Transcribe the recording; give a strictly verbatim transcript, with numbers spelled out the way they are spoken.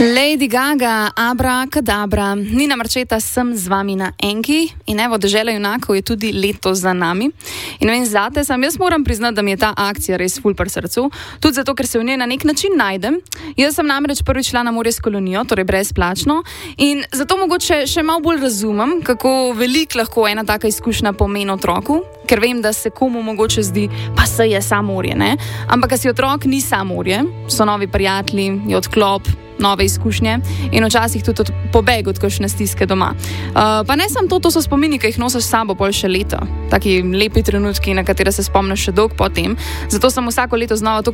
Lady Gaga, Abracadabra, Nina Marčeta, sem z vami na Enki in evo, Dežela junakov je tudi letos za nami. In vem, zate sem, jaz moram priznati, da mi je ta akcija res ful pri srcu, tudi zato, ker se v njej na nek način najdem. Jaz sem namreč prvič šla na morje s kolonijo, torej brezplačno, in zato mogoče še malo bolj razumem, kako veliko lahko ena taka izkušnja pomeni otroku, ker vem, da se komu mogoče zdi, pa se je samo morje, ne? Ampak, ko si otrok, ni samo morje, so novi prijatelji, je odklop, nove izkušnje in včasih tudi od pobeg od kakšne stiske doma. Uh, pa ne samo to, to so spomini, ki jih nosiš s sabo pol še leta. Taki lepi trenutki, na katere se spomniš še dolgo potem. Zato sem vsako leto znova